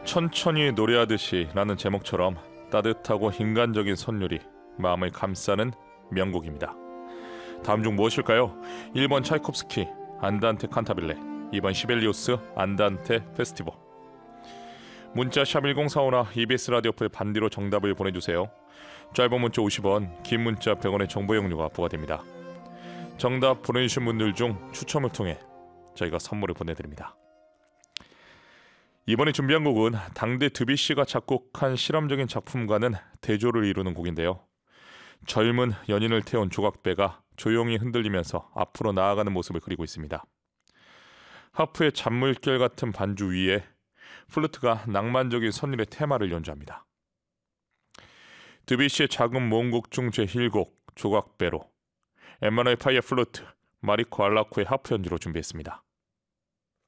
천천히 노래하듯이 라는 제목처럼 따뜻하고 인간적인 선율이 마음을 감싸는 명곡입니다. 다음 중 무엇일까요? 1번 차이콥스키 안단테 칸타빌레, 2번 시벨리우스 안단테 페스티보. 문자 샵 1045나 EBS 라디오풀 반디로 정답을 보내주세요. 짧은 문자 50원, 긴 문자 100원의 정보 이용료가 부과됩니다. 정답 보내주신 분들 중 추첨을 통해 저희가 선물을 보내드립니다. 이번에 준비한 곡은 당대 드뷔시가 작곡한 실험적인 작품과는 대조를 이루는 곡인데요. 젊은 연인을 태운 조각배가 조용히 흔들리면서 앞으로 나아가는 모습을 그리고 있습니다. 하프의 잔물결 같은 반주 위에 플루트가 낭만적인 선율의 테마를 연주합니다. 드뷔시의 작은 모음곡 중 제1곡 조각배로 엠마누엘 파이의 플루트, 마리코 알라코의 하프 연주로 준비했습니다.